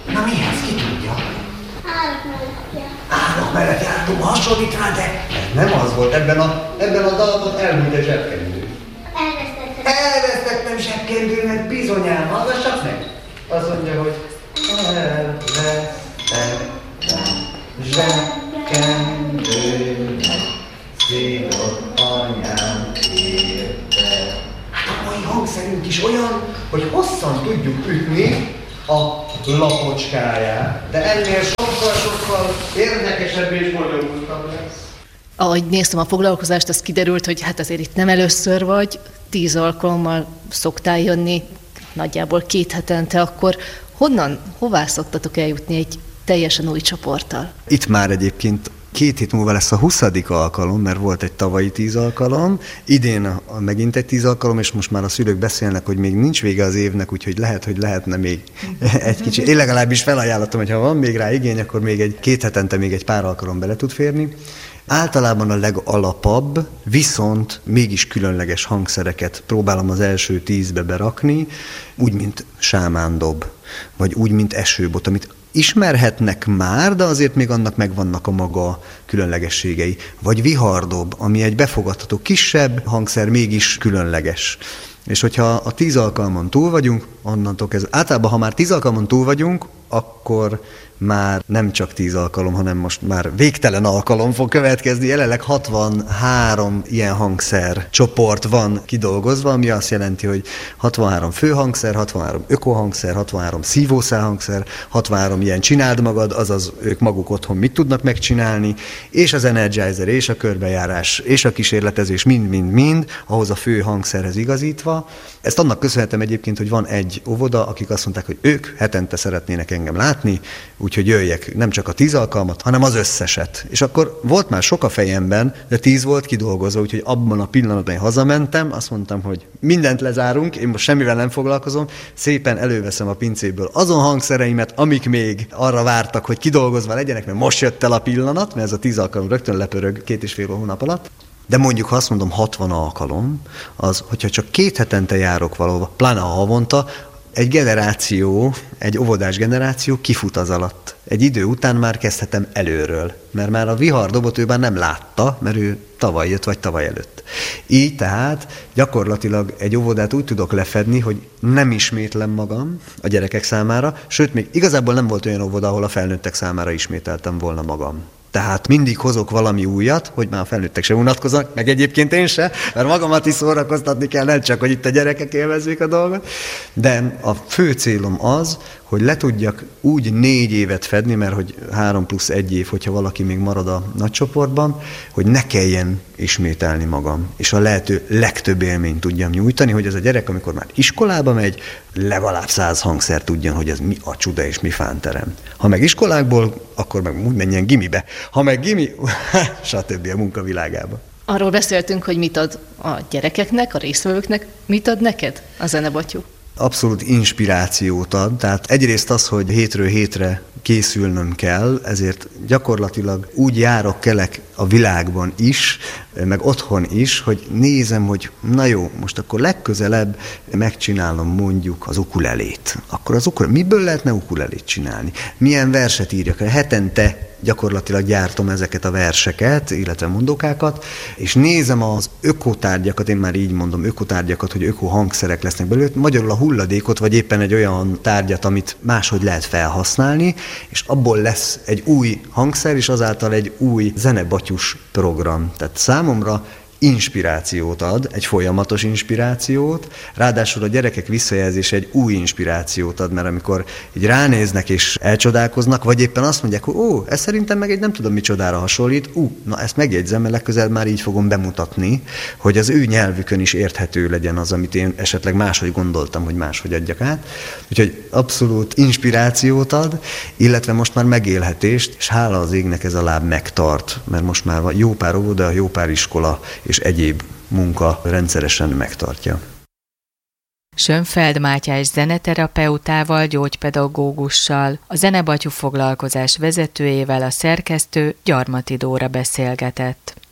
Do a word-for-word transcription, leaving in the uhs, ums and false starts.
Na mihez, ki tudja? Állok mellett jár. Állok mellett jártunk, hasonlít rá, de ez nem az volt. Ebben a, ebben a dalban elmúlt egy zsebkendő. Elvesztettem. Elvesztettem zsebkendőnek, bizonyám, hallgassak meg. Azt mondja, hogy elvesztettem zsebkendőnek, szívott anyám érte. Hát a mai hangszerünk is olyan, hogy hosszan tudjuk ütni a lapocskáját, de ennél sokkal-sokkal érdekesebb és bonyolultabb lesz. Ahogy néztem a foglalkozást, az kiderült, hogy hát azért itt nem először vagy, tíz alkalommal szoktál jönni, nagyjából két hetente, akkor honnan, hová szoktatok eljutni egy teljesen új csoporttal? Itt már egyébként két hét múlva lesz a huszadik alkalom, mert volt egy tavalyi tíz alkalom, idén a, a megint egy tíz alkalom, és most már a szülők beszélnek, hogy még nincs vége az évnek, úgyhogy lehet, hogy lehetne még egy kicsit. Én legalábbis felajánlottam, hogy ha van még rá igény, akkor még egy két hetente még egy pár alkalom bele tud férni. Általában a legalapabb, viszont mégis különleges hangszereket próbálom az első tízbe berakni, úgy, mint sámándob, vagy úgy, mint esőbot, amit ismerhetnek már, de azért még annak megvannak a maga különlegességei. Vagy vihardob, ami egy befogadható kisebb hangszer, mégis különleges. És hogyha a tíz alkalmon túl vagyunk, onnantól kezdve, általában ha már tíz alkalmon túl vagyunk, akkor már nem csak tíz alkalom, hanem most már végtelen alkalom fog következni. Jelenleg hatvanhárom ilyen hangszer csoport van kidolgozva, ami azt jelenti, hogy hatvanhárom főhangszer, hatvanhárom ökohangszer, hatvanhárom szívószálhangszer, hatvanhárom ilyen csináld magad, azaz ők maguk otthon mit tudnak megcsinálni, és az energizer, és a körbejárás, és a kísérletezés mind-mind-mind, ahhoz a fő hangszerhez igazítva. Ezt annak köszönhetem egyébként, hogy van egy óvoda, akik azt mondták, hogy ők hetente szeretnének engem látni, úgyhogy jöjjek nem csak a tíz alkalmat, hanem az összeset. És akkor volt már sok a fejemben, de tíz volt kidolgozva, úgyhogy abban a pillanatban én hazamentem, azt mondtam, hogy mindent lezárunk, én most semmivel nem foglalkozom, szépen előveszem a pincéből azon hangszereimet, amik még arra vártak, hogy kidolgozva legyenek, mert most jött el a pillanat, mert ez a tíz alkalom rögtön lepörög két és fél hónap alatt. De mondjuk, ha azt mondom hatvan alkalom, az, hogyha csak két hetente járok valahova, pláne a havonta, egy generáció, egy óvodás generáció kifut az alatt. Egy idő után már kezdhetem előről, mert már a vihardobot ő már nem látta, mert ő tavaly jött, vagy tavaly előtt. Így tehát gyakorlatilag egy óvodát úgy tudok lefedni, hogy nem ismétlem magam a gyerekek számára, sőt, még igazából nem volt olyan óvoda, ahol a felnőttek számára ismételtem volna magam. Tehát mindig hozok valami újat, hogy már a felnőttek se unatkoznak, meg egyébként én se, mert magamat is szórakoztatni kell, nem csak, hogy itt a gyerekek élvezzék a dolgot. De a fő célom az, hogy le tudjak úgy négy évet fedni, mert hogy három plusz egy év, hogyha valaki még marad a nagycsoportban, hogy ne kelljen ismételni magam, és a lehető legtöbb élményt tudjam nyújtani, hogy ez a gyerek, amikor már iskolába megy, legalább száz hangszer tudjon, hogy ez mi a csuda és mi fánterem. Ha meg iskolákból, akkor meg úgy menjen gimibe. Ha meg gimi, stb. A munkavilágába. Arról beszéltünk, hogy mit ad a gyerekeknek, a résztvevőknek, mit ad neked a zenebatyú? Abszolút inspirációt ad, tehát egyrészt az, hogy hétről hétre készülnöm kell, ezért gyakorlatilag úgy járok, kelek a világban is, meg otthon is, hogy nézem, hogy na jó, most akkor legközelebb megcsinálom mondjuk az ukulelét. Akkor az ukulelét, miből lehetne ukulelét csinálni? Milyen verset írjak? Hetente gyakorlatilag gyártom ezeket a verseket, illetve mondókákat, és nézem az ökotárgyakat, én már így mondom, ökotárgyakat, hogy ökohangszerek lesznek belőle, magyarul a hulladékot, vagy éppen egy olyan tárgyat, amit máshogy lehet felhasználni, és abból lesz egy új hangszer, és azáltal egy új zenebatyus program. Tehát számomra inspirációt ad, egy folyamatos inspirációt, ráadásul a gyerekek visszajelzése egy új inspirációt ad, mert amikor így ránéznek és elcsodálkoznak, vagy éppen azt mondják, hogy ó, ez szerintem meg egy nem tudom micsodára hasonlít, ú, na ezt megjegyzem, mert legközelebb már így fogom bemutatni, hogy az ő nyelvükön is érthető legyen az, amit én esetleg máshogy gondoltam, hogy máshogy adjak át. Úgyhogy abszolút inspirációt ad, illetve most már megélhetést, és hála az égnek ez a láb megtart, mert most már van jó pár óvoda, jó pár iskola, és egyéb munka rendszeresen megtartja. Schönfeld Mátyás zeneterapeutával, gyógypedagógussal, a zenebatyú foglalkozás vezetőjével a szerkesztő Gyarmati Dóra beszélgetett.